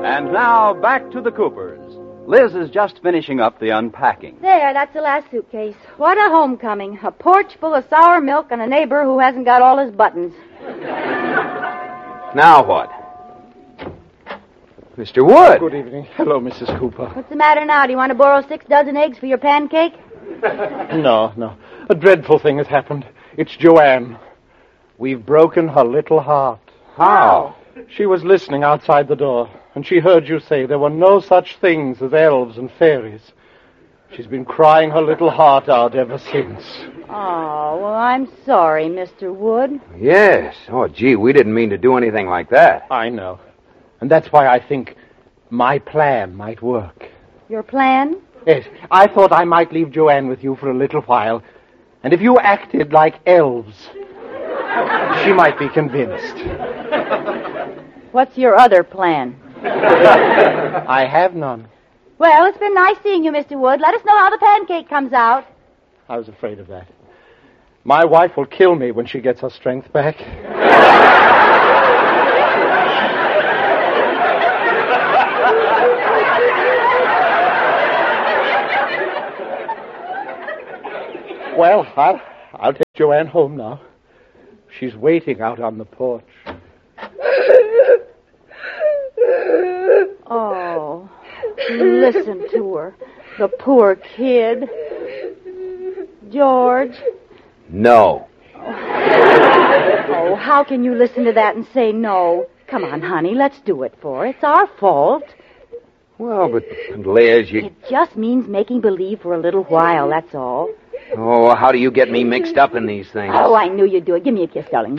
And now, back to the Coopers. Liz is just finishing up the unpacking. There, that's the last suitcase. What a homecoming. A porch full of sour milk and a neighbor who hasn't got all his buttons. Now what? Mr. Wood. Good evening. Hello, Mrs. Cooper. What's the matter now? Do you want to borrow 6 dozen eggs for your pancake? No. A dreadful thing has happened. It's Joanne. We've broken her little heart. How? She was listening outside the door, and she heard you say there were no such things as elves and fairies. She's been crying her little heart out ever since. Oh, well, I'm sorry, Mr. Wood. Yes. Oh, gee, we didn't mean to do anything like that. I know. And that's why I think my plan might work. Your plan? Yes, I thought I might leave Joanne with you for a little while. And if you acted like elves, she might be convinced. What's your other plan? I have none. Well, it's been nice seeing you, Mr. Wood. Let us know how the pancake comes out. I was afraid of that. My wife will kill me when she gets her strength back. Well, I'll take Joanne home now. She's waiting out on the porch. Oh, listen to her. The poor kid. George. No. Oh, how can you listen to that and say no? Come on, honey, let's do it for her. It's our fault. Well, but Liz, you... It just means making believe for a little while, that's all. Oh, how do you get me mixed up in these things? Oh, I knew you'd do it. Give me a kiss, darling.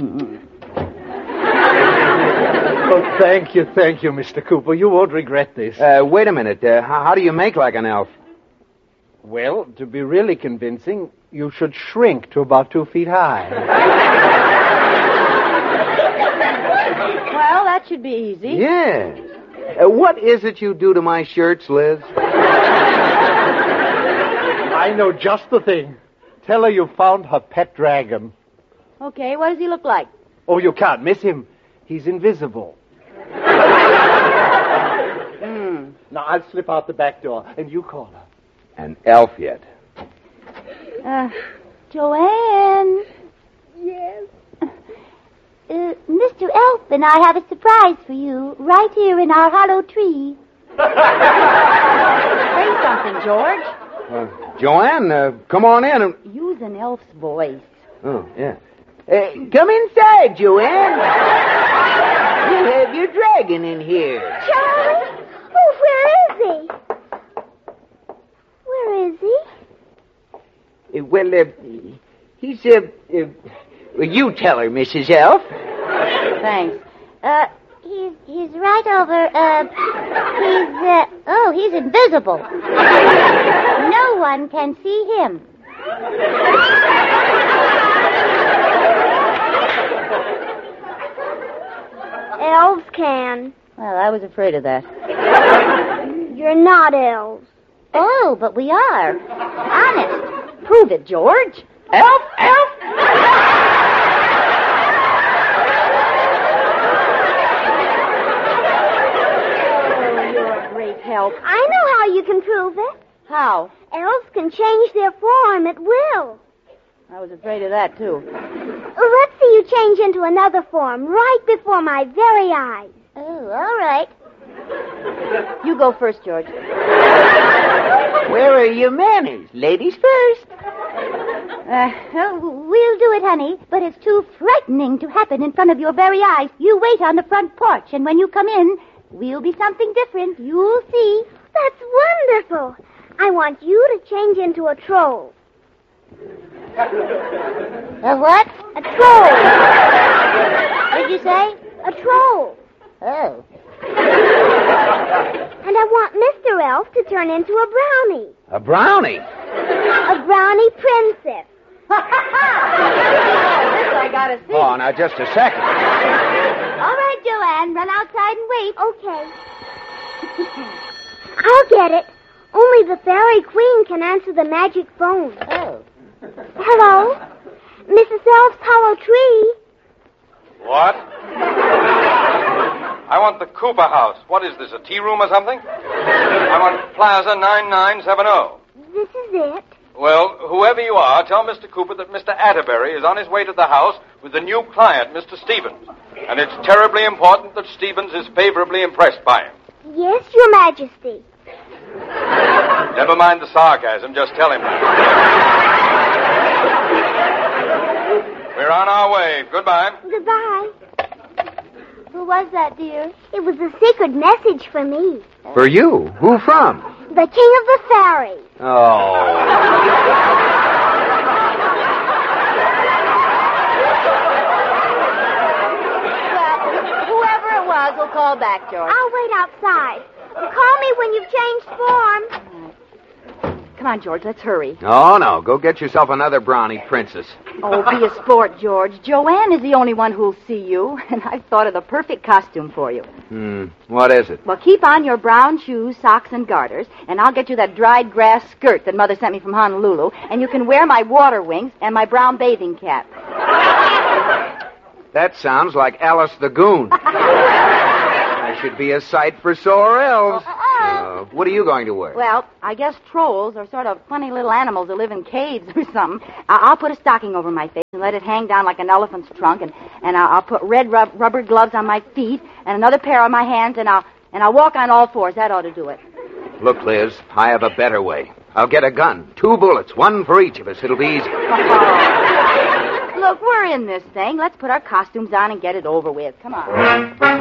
Oh, thank you, Mr. Cooper. You won't regret this. Wait a minute. How do you make like an elf? Well, to be really convincing, you should shrink to about 2 feet high. Well, that should be easy. Yes. What is it you do to my shirts, Liz? I know just the thing. Tell her you found her pet dragon. Okay, what does he look like? Oh, you can't miss him. He's invisible. Now, I'll slip out the back door, and you call her. An elf yet? Joanne. Yes. Mr. Elf and I have a surprise for you right here in our hollow tree. Say something, George. Joanne, come on in. And... Use an elf's voice. Oh, yeah. Come inside, Joanne. You have your dragon in here. Charlie? Oh, where is he? Where is he? He's, you tell her, Mrs. Elf. Thanks. He's right over, he's invisible. No one can see him. Elves can. Well, I was afraid of that. You're not elves. Oh, but we are. Honest. Prove it, George. Elf! Oh, you're a great help. I know how you can prove it. How? Elves can change their form at will. I was afraid of that, too. Let's see you change into another form right before my very eyes. Oh, all right. You go first, George. Where are your manners? Ladies first. We'll do it, honey, but it's too frightening to happen in front of your very eyes. You wait on the front porch, and when you come in, we'll be something different. You'll see. That's wonderful. I want you to change into a troll. A what? A troll. What did you say? A troll. Oh. And I want Mr. Elf to turn into a brownie. A brownie? A brownie princess. This I gotta see. Oh, now, just a second. All right, Joanne, run outside and wait. Okay. I'll get it. Only the Fairy Queen can answer the magic phone. Oh. Hello? Mrs. Elf's hollow tree. What? I want the Cooper House. What is this, a tea room or something? I want Plaza 9970. This is it. Well, whoever you are, tell Mr. Cooper that Mr. Atterbury is on his way to the house with the new client, Mr. Stevens. And it's terribly important that Stevens is favorably impressed by him. Yes, Your Majesty. Never mind the sarcasm, just tell him that. We're on our way. Goodbye. Goodbye. Who was that, dear? It was a secret message for me. For you? Who from? The King of the Fairies. Oh. Well, whoever it was will call back, George. I'll wait outside. Call me when you've changed form. Come on, George, let's hurry. Oh, no. Go get yourself another brownie, Princess. Oh, be a sport, George. Joanne is the only one who'll see you, and I've thought of the perfect costume for you. What is it? Well, keep on your brown shoes, socks, and garters, and I'll get you that dried grass skirt that Mother sent me from Honolulu, and you can wear my water wings and my brown bathing cap. That sounds like Alice the Goon. That should be a sight for sore elves. What are you going to wear? Well, I guess trolls are sort of funny little animals that live in caves or something. I'll put a stocking over my face and let it hang down like an elephant's trunk, and I'll put red rubber gloves on my feet and another pair on my hands, and I'll walk on all fours. That ought to do it. Look, Liz, I have a better way. I'll get a gun. 2 bullets, one for each of us. It'll be easy. Look, we're in this thing. Let's put our costumes on and get it over with. Come on.